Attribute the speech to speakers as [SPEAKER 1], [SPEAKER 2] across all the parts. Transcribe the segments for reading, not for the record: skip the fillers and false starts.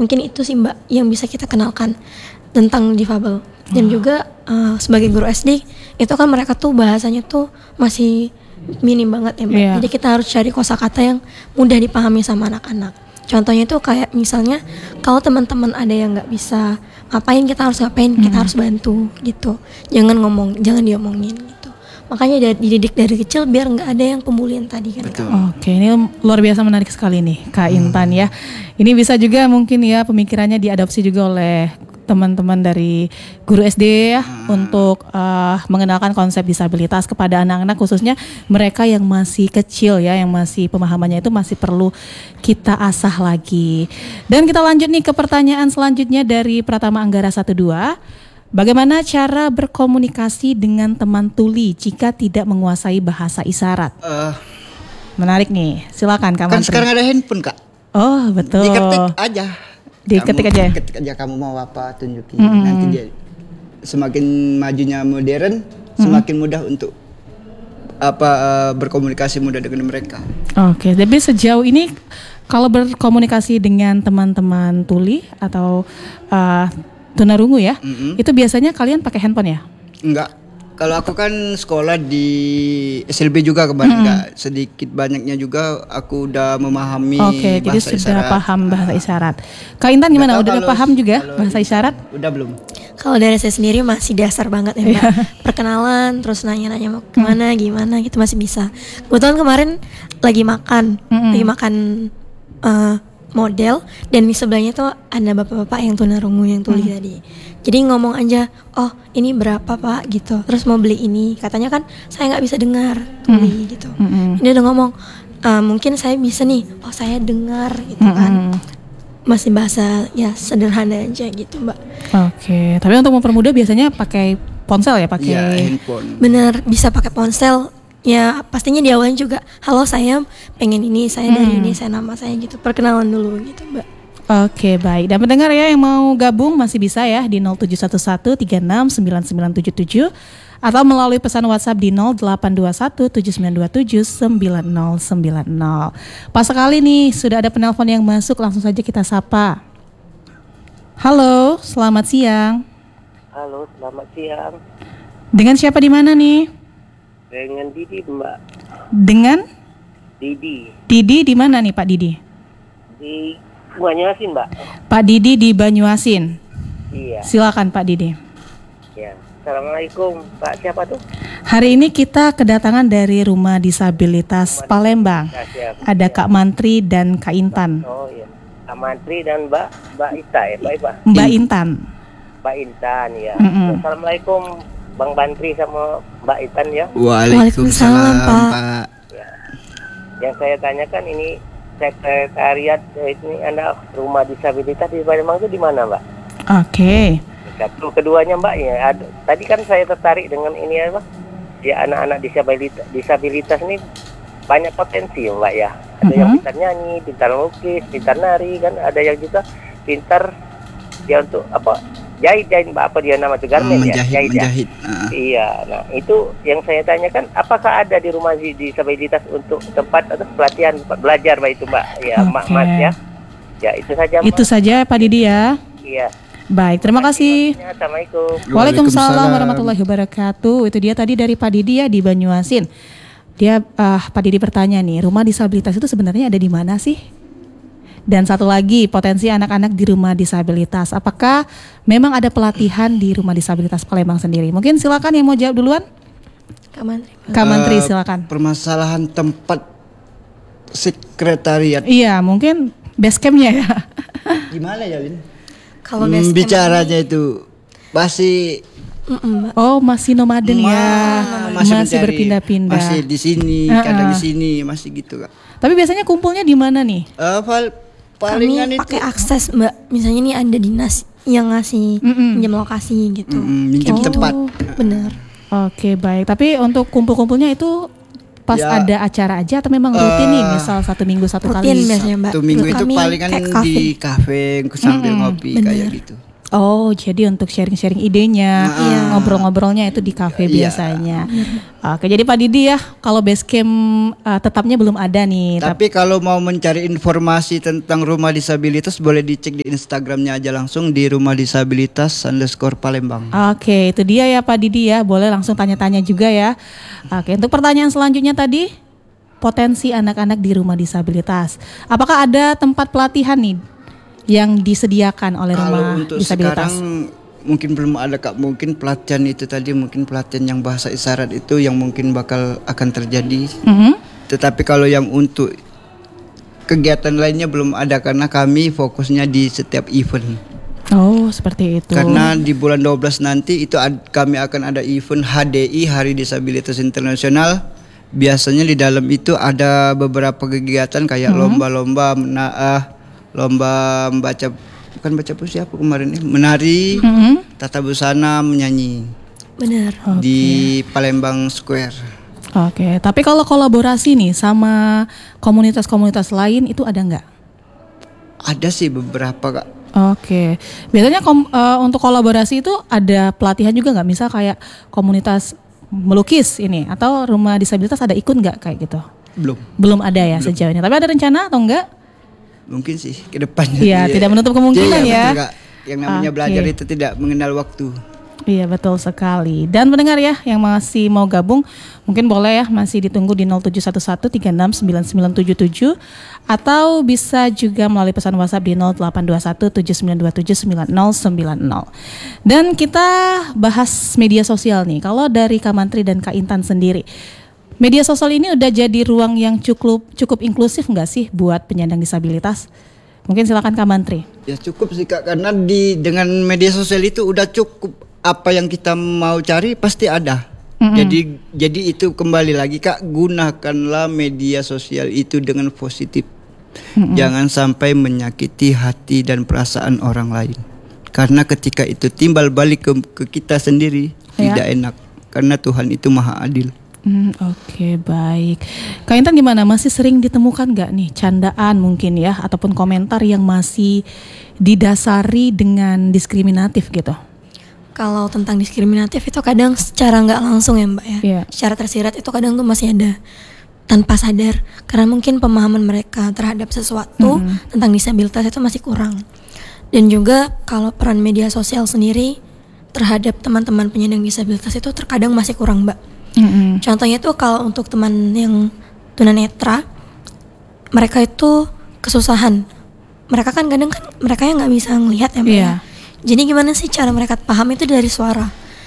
[SPEAKER 1] Mungkin itu sih Mbak yang bisa kita kenalkan tentang difabel. Dan juga sebagai guru SD itu kan mereka tuh bahasanya tuh masih minim banget ya Mbak.
[SPEAKER 2] Iya.
[SPEAKER 1] Jadi kita harus cari kosakata yang mudah dipahami sama anak-anak. Contohnya tuh kayak misalnya kalau teman-teman ada yang nggak bisa ngapain, kita harus ngapain, kita harus bantu gitu. Jangan diomongin gitu. Makanya dididik dari kecil biar nggak ada yang pembulian tadi kan.
[SPEAKER 3] Betul.
[SPEAKER 2] Oke, ini luar biasa menarik sekali nih Kak Intan ya. Ini bisa juga mungkin ya pemikirannya diadopsi juga oleh teman-teman dari guru SD ya untuk mengenalkan konsep disabilitas kepada anak-anak, khususnya mereka yang masih kecil ya, yang masih pemahamannya itu masih perlu kita asah lagi. Dan kita lanjut nih ke pertanyaan selanjutnya dari Pratama Anggara 12. Bagaimana cara berkomunikasi dengan teman tuli jika tidak menguasai bahasa isyarat? Menarik nih, silakan Kak
[SPEAKER 3] Kan
[SPEAKER 2] Mantri.
[SPEAKER 3] sekarang ada handphone Kak.
[SPEAKER 2] Oh betul.
[SPEAKER 3] Diketik aja.
[SPEAKER 2] Diketik aja.
[SPEAKER 3] Ketik aja kamu mau apa, tunjukin. Nanti dia semakin majunya modern, semakin mudah untuk berkomunikasi mudah dengan mereka.
[SPEAKER 2] Oke, tapi sejauh ini kalau berkomunikasi dengan teman-teman tuli atau tunarungu ya, itu biasanya kalian pakai handphone ya?
[SPEAKER 3] Enggak. Kalau aku kan sekolah di SLB juga kemarin, enggak sedikit banyaknya juga aku udah memahami
[SPEAKER 2] Oke, jadi
[SPEAKER 3] bahasa
[SPEAKER 2] sudah
[SPEAKER 3] isyarat.
[SPEAKER 2] paham bahasa isyarat. Kak Intan gimana?
[SPEAKER 3] Nggak tahu
[SPEAKER 2] Udah paham juga bahasa isyarat?
[SPEAKER 3] Udah belum?
[SPEAKER 1] Kalau dari saya sendiri masih dasar banget ya Mbak. Perkenalan, terus nanya-nanya mau kemana, gimana gitu masih bisa. Kebetulan kemarin lagi makan model, dan di sebelahnya tuh ada bapak-bapak yang tunarungu yang tuli tadi. Jadi ngomong aja, oh ini berapa Pak gitu. Terus mau beli ini, katanya kan saya nggak bisa dengar tuli gitu. Dia udah ngomong, mungkin saya bisa nih, oh saya dengar gitu kan. Masih bahasa ya sederhana aja gitu Mbak.
[SPEAKER 2] Oke, tapi untuk mempermudah biasanya pakai ponsel ya, pakai.
[SPEAKER 3] Iya, handphone.
[SPEAKER 1] Bener, bisa pakai ponsel. Ya pastinya di awalnya juga, halo saya pengen ini, saya dari ini, saya nama saya gitu. Perkenalan dulu gitu Mbak.
[SPEAKER 2] Oke, baik. Dan pendengar ya yang mau gabung masih bisa ya di 0711369977 atau melalui pesan WhatsApp di 082179279090. Pas sekali nih sudah ada penelpon yang masuk, langsung saja kita sapa. Halo, selamat siang.
[SPEAKER 4] Halo, selamat siang.
[SPEAKER 2] Dengan siapa di mana nih?
[SPEAKER 4] Dengan Didi, Mbak.
[SPEAKER 2] Dengan
[SPEAKER 4] Didi
[SPEAKER 2] Didi di mana nih Pak Didi?
[SPEAKER 4] di Banyuasin, Mbak.
[SPEAKER 2] Pak Didi di Banyuasin.
[SPEAKER 4] Iya.
[SPEAKER 2] Silakan Pak Didi.
[SPEAKER 4] Ya. Assalamualaikum, Pak. Siapa tuh?
[SPEAKER 2] Hari ini kita kedatangan dari Rumah Disabilitas Palembang.
[SPEAKER 4] Ya, siap.
[SPEAKER 2] Ada Kak Mantri dan Kak Intan.
[SPEAKER 4] Oh iya. Kak Mantri dan Mbak Ita ya, Mbak Ipa.
[SPEAKER 2] Mbak Intan.
[SPEAKER 4] Mbak Intan ya.
[SPEAKER 2] Mm-mm.
[SPEAKER 4] Assalamualaikum Bang Bantri sama Mbak Intan ya.
[SPEAKER 1] Waalaikumsalam, Pak.
[SPEAKER 4] Ya. Yang saya tanyakan ini sekretariat ini Anda Rumah Disabilitas di Palembang itu di mana, Mbak?
[SPEAKER 2] Oke.
[SPEAKER 4] Satu, keduanya Mbak ya, tadi kan saya tertarik dengan ini ya Mbak, ya anak-anak disabilitas ini banyak potensi ya Mbak ya. Ada yang pintar nyanyi, pintar lukis, pintar nari kan, ada yang juga pintar dia untuk jahit Mbak, apa dia nama itu garmen ya,
[SPEAKER 3] menjahit.
[SPEAKER 4] Iya, nah itu yang saya tanyakan, apakah ada di rumah disabilitas untuk tempat atau pelatihan belajar Mbak itu Mbak ya, Mak Mas ya. Ya itu saja Mbak.
[SPEAKER 2] Itu saja Pak Didi ya.
[SPEAKER 4] Iya.
[SPEAKER 2] Baik, terima kasih.
[SPEAKER 4] Assalamualaikum.
[SPEAKER 2] Waalaikumsalam warahmatullahi wabarakatuh. Itu dia tadi dari Pak Didi ya di Banyuasin. Dia Pak Didi bertanya nih, rumah disabilitas itu sebenarnya ada di mana sih? Dan satu lagi, potensi anak-anak di rumah disabilitas. Apakah memang ada pelatihan di rumah disabilitas Palembang sendiri? Mungkin silakan yang mau jawab duluan.
[SPEAKER 1] Kak Mantri.
[SPEAKER 2] Kak Mantri silakan.
[SPEAKER 3] Permasalahan tempat sekretariat.
[SPEAKER 2] Iya, mungkin base camp-nya ya.
[SPEAKER 3] Gimana ya, Lin?
[SPEAKER 1] Kalau base camp
[SPEAKER 3] Bicaranya itu masih
[SPEAKER 1] Mbak.
[SPEAKER 2] Oh, masih nomaden ya. Masih
[SPEAKER 3] mencari,
[SPEAKER 2] berpindah-pindah.
[SPEAKER 3] Masih di sini, kadang di sini, masih gitu Kak.
[SPEAKER 2] Tapi biasanya kumpulnya di mana nih?
[SPEAKER 3] Palingan
[SPEAKER 1] Kami
[SPEAKER 3] itu
[SPEAKER 1] pakai akses Mbak. Misalnya nih ada dinas yang ngasih pinjam lokasi gitu.
[SPEAKER 3] pinjam
[SPEAKER 1] Kayak
[SPEAKER 3] tempat.
[SPEAKER 1] Bener.
[SPEAKER 2] Oke, baik. Tapi untuk kumpul-kumpulnya itu pas
[SPEAKER 3] Ya.
[SPEAKER 2] ada acara aja atau memang rutin nih? Misal 1 minggu 1 kali?
[SPEAKER 1] Rutin biasanya Mbak.
[SPEAKER 3] Satu minggu itu
[SPEAKER 1] Kami
[SPEAKER 3] palingan
[SPEAKER 1] kayak
[SPEAKER 3] di kafe sambil ngopi
[SPEAKER 1] bener.
[SPEAKER 3] kayak gitu.
[SPEAKER 2] Oh, jadi untuk sharing-sharing idenya, ngobrol-ngobrolnya itu di kafe biasanya. Oke, jadi Pak Didi ya, kalau base camp tetapnya belum ada nih.
[SPEAKER 3] Tapi kalau mau mencari informasi tentang rumah disabilitas boleh dicek di Instagramnya aja langsung di rumah disabilitas _Palembang.
[SPEAKER 2] Oke, itu dia ya Pak Didi ya, boleh langsung tanya-tanya juga ya. Oke, untuk pertanyaan selanjutnya tadi, potensi anak-anak di rumah disabilitas. Apakah ada tempat pelatihan nih yang disediakan oleh rumah
[SPEAKER 3] Kalau untuk
[SPEAKER 2] disabilitas?
[SPEAKER 3] sekarang mungkin belum ada Kak, mungkin pelatihan itu tadi, mungkin pelatihan yang bahasa isyarat itu yang mungkin akan terjadi. Tetapi kalau yang untuk kegiatan lainnya belum ada karena kami fokusnya di setiap event.
[SPEAKER 2] Oh, seperti itu.
[SPEAKER 3] Karena di bulan 12 nanti itu kami akan ada event HDI Hari Disabilitas Internasional. Biasanya di dalam itu ada beberapa kegiatan kayak lomba-lomba lomba baca puisi apa kemarin menari, tata busana, menyanyi.
[SPEAKER 1] Benar.
[SPEAKER 3] Di Palembang Square.
[SPEAKER 2] Oke, tapi kalau kolaborasi nih sama komunitas-komunitas lain itu ada nggak?
[SPEAKER 3] Ada sih beberapa Kak.
[SPEAKER 2] Oke, biasanya untuk kolaborasi itu ada pelatihan juga nggak? Misal kayak komunitas melukis ini atau rumah disabilitas ada ikut nggak kayak gitu? Belum ada ya sejauh ini. Tapi ada rencana atau enggak?
[SPEAKER 3] Mungkin sih ke depannya.
[SPEAKER 2] Iya, tidak menutup kemungkinan ya.
[SPEAKER 3] Betul, Kak. Yang namanya belajar itu tidak mengenal waktu.
[SPEAKER 2] Iya, betul sekali. Dan pendengar ya yang masih mau gabung, mungkin boleh ya masih ditunggu di 0711369977 atau bisa juga melalui pesan WhatsApp di 082179279090. Dan kita bahas media sosial nih. Kalau dari Kak Mantri dan Kak Intan sendiri, media sosial ini udah jadi ruang yang cukup inklusif nggak sih buat penyandang disabilitas? Mungkin silakan Kak Mantri.
[SPEAKER 3] Ya cukup sih Kak, karena dengan media sosial itu udah cukup, apa yang kita mau cari pasti ada. Jadi itu kembali lagi Kak, gunakanlah media sosial itu dengan positif. Jangan sampai menyakiti hati dan perasaan orang lain. Karena ketika itu timbal balik ke kita sendiri tidak enak. Karena Tuhan itu maha adil.
[SPEAKER 2] Oke, baik. Kak Intan gimana? Masih sering ditemukan gak nih candaan mungkin ya ataupun komentar yang masih didasari dengan diskriminatif gitu?
[SPEAKER 1] Kalau tentang diskriminatif itu kadang secara nggak langsung ya Mbak ya. Secara tersirat itu kadang tuh masih ada tanpa sadar. Karena mungkin pemahaman mereka terhadap sesuatu tentang disabilitas itu masih kurang. Dan juga kalau peran media sosial sendiri terhadap teman-teman penyandang disabilitas itu terkadang masih kurang Mbak. Contohnya tuh kalau untuk teman yang tunanetra, mereka itu kesusahan. Mereka kan kadang mereka yang nggak bisa ngelihat ya Mbak ya. Jadi gimana sih cara mereka paham itu dari suara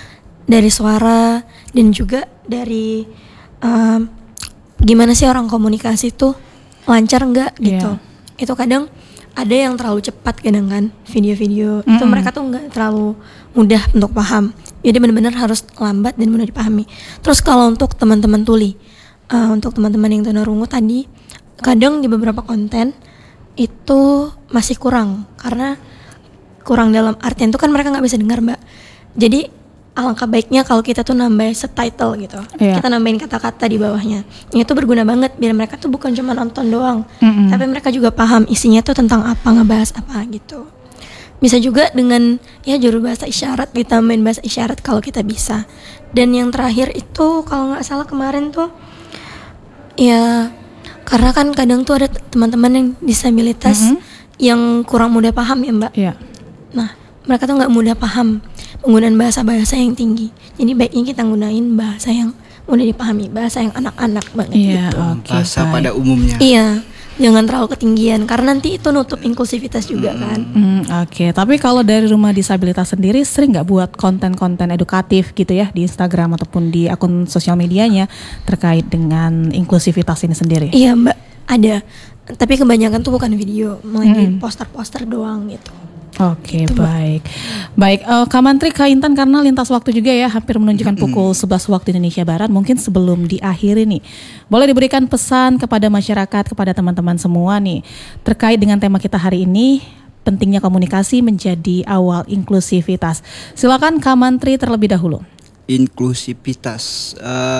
[SPEAKER 1] dan juga dari gimana sih orang komunikasi tuh lancar nggak gitu. Itu kadang ada yang terlalu cepat kadang kan video-video itu mereka tuh nggak terlalu mudah untuk paham. Jadi benar-benar harus lambat dan mudah dipahami. Terus kalau untuk teman-teman tuli, untuk teman-teman yang tunarungu tadi, kadang di beberapa konten itu masih kurang karena kurang dalam artian itu kan mereka nggak bisa dengar Mbak. Jadi alangkah baiknya kalau kita tuh nambah subtitle gitu. Kita nambahin kata-kata di bawahnya. Itu berguna banget biar mereka tuh bukan cuma nonton doang, tapi mereka juga paham isinya tuh tentang apa, ngebahas apa gitu. Bisa juga dengan juru bahasa isyarat, ditambahin bahasa isyarat kalau kita bisa. Dan yang terakhir itu kalau nggak salah kemarin tuh ya karena kan kadang tuh ada teman-teman yang disabilitas yang kurang mudah paham ya Mbak. Nah, mereka tuh nggak mudah paham penggunaan bahasa-bahasa yang tinggi. Jadi baiknya kita gunain bahasa yang mudah dipahami, bahasa yang anak-anak banget gitu.
[SPEAKER 3] Bahasa pada umumnya.
[SPEAKER 1] Iya, jangan terlalu ketinggian karena nanti itu nutup inklusivitas juga kan.
[SPEAKER 2] Oke, tapi kalau dari rumah disabilitas sendiri sering nggak buat konten-konten edukatif gitu ya di Instagram ataupun di akun sosial medianya terkait dengan inklusivitas ini sendiri?
[SPEAKER 1] Iya Mbak, ada. Tapi kebanyakan tuh bukan video, malah poster-poster doang gitu.
[SPEAKER 2] Oke, baik. Kak Mantri, Kak Intan, karena lintas waktu juga ya hampir menunjukkan pukul 11 waktu Indonesia Barat. Mungkin sebelum diakhiri nih, boleh diberikan pesan kepada masyarakat, kepada teman-teman semua nih terkait dengan tema kita hari ini, pentingnya komunikasi menjadi awal inklusivitas. Silakan Kak Mantri terlebih dahulu.
[SPEAKER 3] Inklusivitas,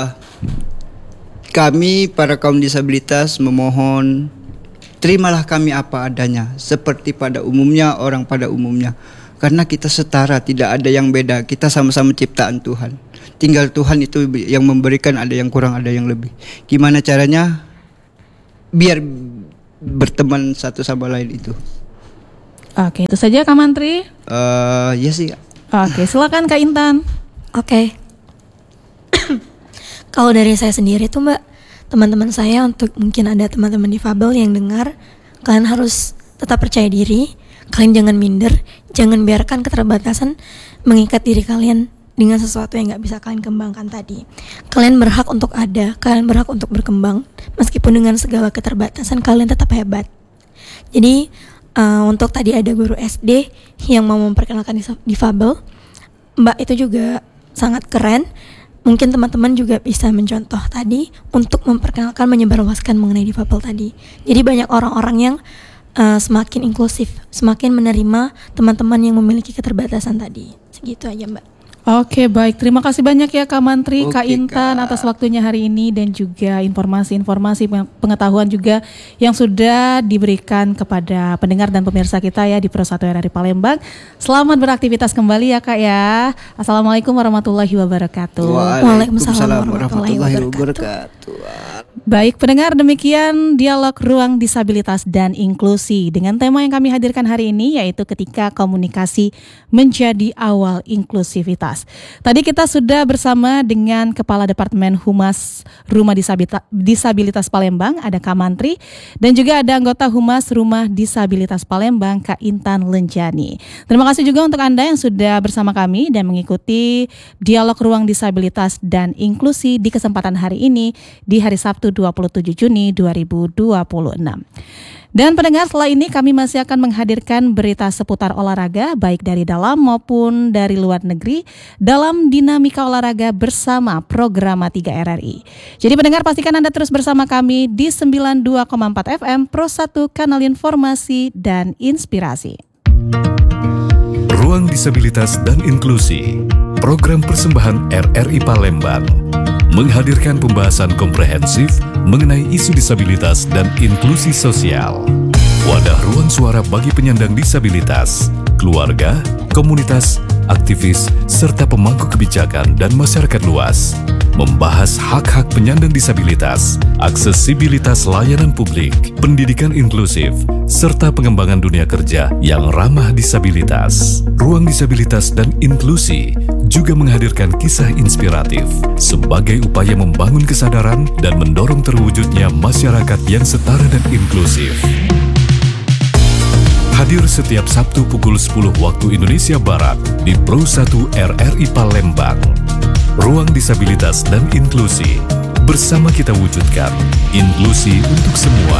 [SPEAKER 3] kami para kaum disabilitas memohon, terimalah kami apa adanya, seperti pada umumnya, orang pada umumnya. Karena kita setara, tidak ada yang beda. Kita sama-sama ciptaan Tuhan. Tinggal Tuhan itu yang memberikan, ada yang kurang, ada yang lebih. Gimana caranya biar berteman satu sama lain itu?
[SPEAKER 2] Oke, itu saja Kak Mantri.
[SPEAKER 3] Ya sih.
[SPEAKER 2] Oke, silakan Kak Intan.
[SPEAKER 1] Oke. Kalau dari saya sendiri tuh Mbak, teman-teman saya, untuk mungkin ada teman-teman difabel yang dengar, kalian harus tetap percaya diri, kalian jangan minder, jangan biarkan keterbatasan mengikat diri kalian dengan sesuatu yang gak bisa kalian kembangkan tadi. Kalian berhak untuk ada, kalian berhak untuk berkembang, meskipun dengan segala keterbatasan kalian tetap hebat. Jadi untuk tadi ada guru SD yang mau memperkenalkan difabel, Mbak itu juga sangat keren. Mungkin teman-teman juga bisa mencontoh tadi untuk memperkenalkan, menyebarluaskan mengenai difabel tadi. Jadi banyak orang-orang yang semakin inklusif, semakin menerima teman-teman yang memiliki keterbatasan tadi. Segitu aja Mbak.
[SPEAKER 2] Oke, baik. Terima kasih banyak ya Kak Mantri,
[SPEAKER 3] Oke,
[SPEAKER 2] Kak Intan
[SPEAKER 3] Kak.
[SPEAKER 2] atas waktunya hari ini dan juga informasi-informasi pengetahuan juga yang sudah diberikan kepada pendengar dan pemirsa kita ya di Pro 1 RRI Palembang. Selamat beraktivitas kembali ya Kak ya. Assalamualaikum warahmatullahi wabarakatuh.
[SPEAKER 1] Waalaikumsalam warahmatullahi wabarakatuh.
[SPEAKER 2] Baik pendengar, demikian dialog Ruang Disabilitas dan Inklusi dengan tema yang kami hadirkan hari ini, yaitu ketika komunikasi menjadi awal inklusivitas. Tadi kita sudah bersama dengan Kepala Departemen Humas Rumah Disabilitas Palembang, ada Kak Mantri, dan juga ada anggota Humas Rumah Disabilitas Palembang, Kak Intan Lenjani. Terima kasih juga untuk Anda yang sudah bersama kami dan mengikuti dialog Ruang Disabilitas dan Inklusi di kesempatan hari ini di hari Sabtu 27 Juni 2026. Dan pendengar, setelah ini kami masih akan menghadirkan berita seputar olahraga baik dari dalam maupun dari luar negeri dalam dinamika olahraga bersama Programa 3 RRI. Jadi pendengar, pastikan Anda terus bersama kami di 92,4 FM Pro 1, kanal informasi dan inspirasi.
[SPEAKER 5] Ruang Disabilitas dan Inklusi, program persembahan RRI Palembang, menghadirkan pembahasan komprehensif mengenai isu disabilitas dan inklusi sosial. Wadah ruang suara bagi penyandang disabilitas, keluarga, komunitas, aktivis, serta pemangku kebijakan dan masyarakat luas. Membahas hak-hak penyandang disabilitas, aksesibilitas layanan publik, pendidikan inklusif, serta pengembangan dunia kerja yang ramah disabilitas. Ruang Disabilitas dan Inklusi juga menghadirkan kisah inspiratif sebagai upaya membangun kesadaran dan mendorong terwujudnya masyarakat yang setara dan inklusif. Hadir setiap Sabtu pukul 10 waktu Indonesia Barat di Pro 1 RRI Palembang. Ruang Disabilitas dan Inklusi. Bersama kita wujudkan inklusi untuk semua.